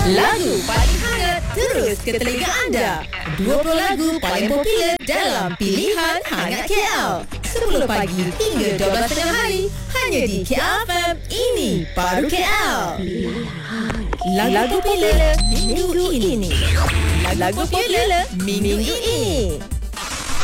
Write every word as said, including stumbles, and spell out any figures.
Lagu paling hangat terus ke telinga anda. dua puluh lagu paling popular dalam pilihan Hangat K L. sepuluh pagi hingga dua belas tengah hari. Hanya di K L F M. Ini Baru K L. Lagu popular minggu ini. Lagu popular minggu ini.